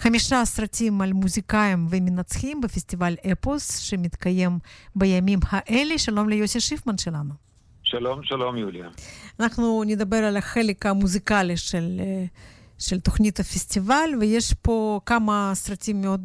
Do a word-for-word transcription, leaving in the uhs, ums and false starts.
חמישה סרטים על מוזיקאים ומנצחים בפסטיבל אפוס שמתקיים בימים האלה. שלום ליוסי שיפמן שלנו. שלום, שלום יוליה. אנחנו נדבר על החלק המוזיקלי של, של תוכנית הפסטיבל, ויש פה כמה סרטים מאוד